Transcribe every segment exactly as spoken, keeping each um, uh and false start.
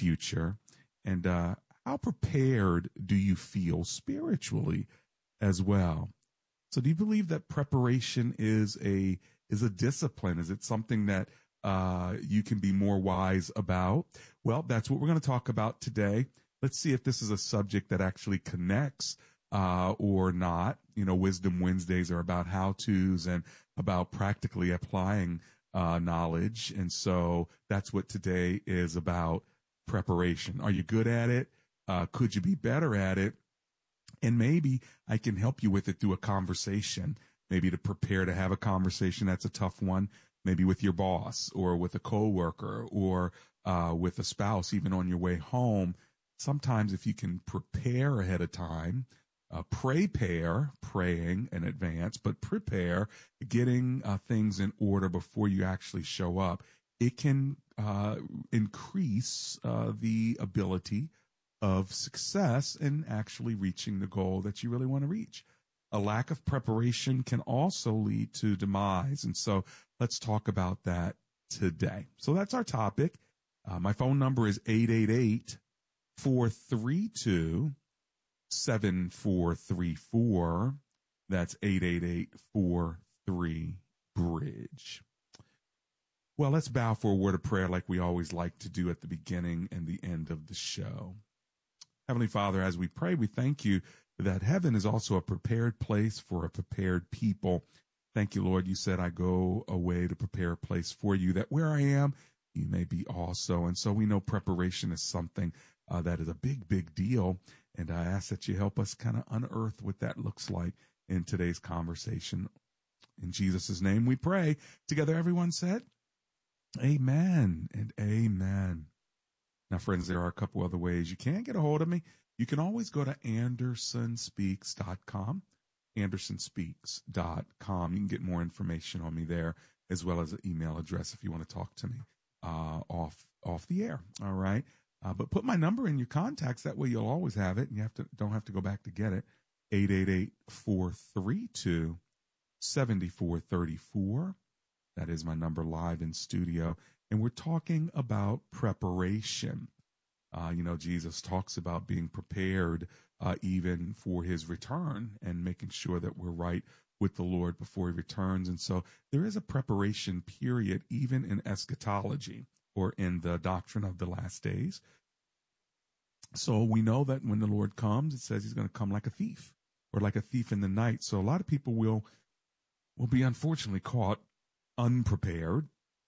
future? And uh, how prepared do you feel spiritually as well? So do you believe that preparation is a is a discipline? Is it something that uh, you can be more wise about? Well, that's what we're going to talk about today. Let's see if this is a subject that actually connects uh, or not. You know, Wisdom Wednesdays are about how-tos and about practically applying uh, knowledge. And so that's what today is about, preparation. Are you good at it? Uh, could you be better at it? And maybe I can help you with it through a conversation, maybe to prepare to have a conversation. That's a tough one, maybe with your boss or with a coworker or uh, with a spouse, even on your way home. Sometimes if you can prepare ahead of time, uh, prepare, praying in advance, but prepare, getting uh, things in order before you actually show up, it can uh, increase uh, the ability of success in actually reaching the goal that you really want to reach. A lack of preparation can also lead to demise. And so let's talk about that today. So that's our topic. Uh, my phone number is eight eight eight, four three two, seven four three four. That's eight eight eight, four three, bridge. Well, let's bow for a word of prayer like we always like to do at the beginning and the end of the show. Heavenly Father, as we pray, we thank you that heaven is also a prepared place for a prepared people. Thank you, Lord. You said, I go away to prepare a place for you, that where I am, you may be also. And so we know preparation is something uh, that is a big, big deal. And I ask that you help us kind of unearth what that looks like in today's conversation. In Jesus' name we pray. Together, everyone said, amen and amen. Now, friends, there are a couple other ways you can get a hold of me. You can always go to anderson speaks dot com, anderson speaks dot com. You can get more information on me there, as well as an email address if you want to talk to me uh, off off the air. All right. Uh, but put my number in your contacts. That way you'll always have it, and you have to don't have to go back to get it. eight eight eight, four three two, seven four three four. That is my number live in studio. And we're talking about preparation. Uh, you know, Jesus talks about being prepared uh, even for his return and making sure that we're right with the Lord before he returns. And so there is a preparation period, even in eschatology or in the doctrine of the last days. So we know that when the Lord comes, it says he's going to come like a thief or like a thief in the night. So a lot of people will will be unfortunately caught unprepared.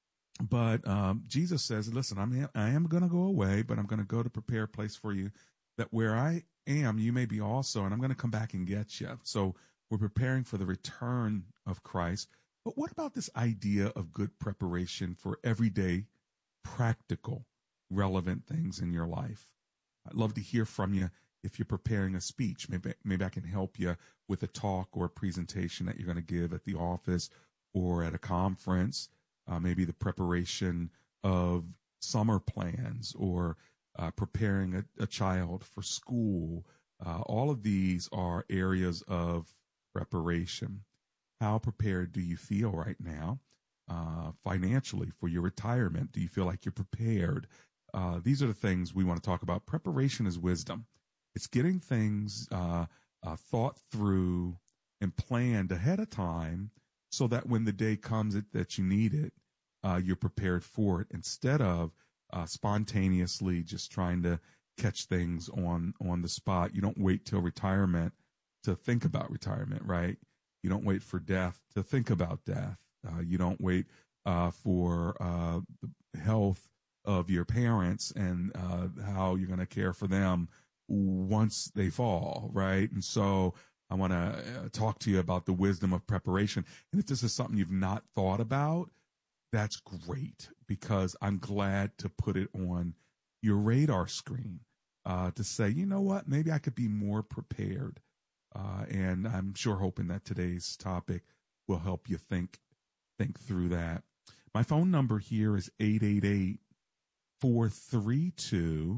But um, Jesus says, listen, I'm, I am going to go away, but I'm going to go to prepare a place for you, that where I am, you may be also, and I'm going to come back and get you. So we're preparing for the return of Christ. But what about this idea of good preparation for everyday, practical, relevant things in your life? I'd love to hear from you if you're preparing a speech. Maybe, maybe I can help you with a talk or a presentation that you're going to give at the office or at a conference. Uh, maybe the preparation of summer plans or uh, preparing a, a child for school. Uh, all of these are areas of preparation. How prepared do you feel right now uh, financially for your retirement? Do you feel like you're prepared? Uh, these are the things we want to talk about. Preparation is wisdom. It's getting things uh, uh, thought through and planned ahead of time, so that when the day comes it, that you need it, uh, you're prepared for it, instead of uh, spontaneously just trying to catch things on, on the spot. You don't wait till retirement to think about retirement, right? You don't wait for death to think about death. Uh, you don't wait uh, for uh, the health of your parents and uh, how you're going to care for them once they fall, right? And so I want to talk to you about the wisdom of preparation. And if this is something you've not thought about, that's great, because I'm glad to put it on your radar screen uh, to say, you know what, maybe I could be more prepared. Uh, and I'm sure hoping that today's topic will help you think think through that. My phone number here is eight eight eight, four three two,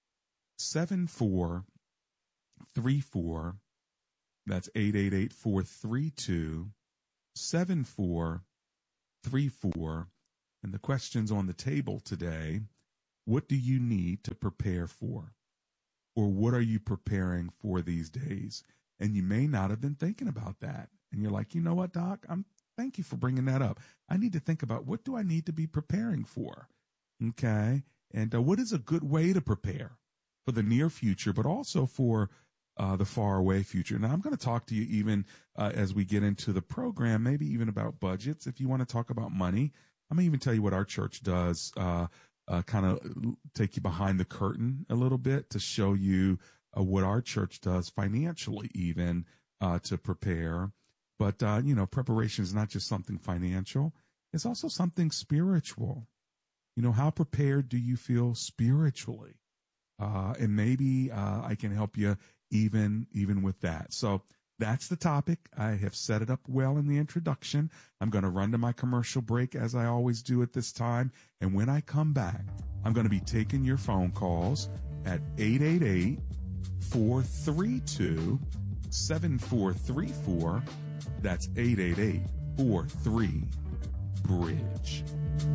seven four three four. That's eight eight eight, four three two, seven four three four. And the questions on the table today What do you need to prepare for? Or what are you preparing for these days? And you may not have been thinking about that. And you're like, you know what, Doc? I'm thank you for bringing that up. I need to think about, what do I need to be preparing for? Okay. And uh, what is a good way to prepare for the near future, but also for uh, the far away future? Now, I'm going to talk to you even uh, as we get into the program, maybe even about budgets. If you want to talk about money, I'm going to even tell you what our church does, uh, uh, kind of take you behind the curtain a little bit to show you uh, what our church does financially, even uh, to prepare. But, uh, you know, preparation is not just something financial. It's also something spiritual. You know, how prepared do you feel spiritually? Uh, and maybe uh, I can help you even even with that. So that's the topic. I have set it up well in the introduction. I'm going to run to my commercial break as I always do at this time. And when I come back, I'm going to be taking your phone calls at eight eight eight, four three two, seven four three four. That's eight eight eight, four three, bridge.